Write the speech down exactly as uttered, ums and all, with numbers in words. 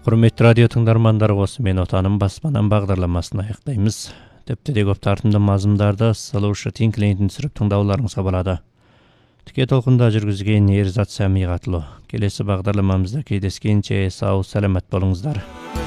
Құрметті радио тыңдармандар, осы Мен Отаным баспанам бағдарламасын аяқтаймыз. Тіпті де көп тартымды мазмұндарды Solution Tinklейнтін түсіріп тыңдауларыңызға болады. Тіке толқында жүргізген Ерзат Сәмиғатұлы. Келесі бағдарламамызда кездескенше сау, сәлемет болыңыздар.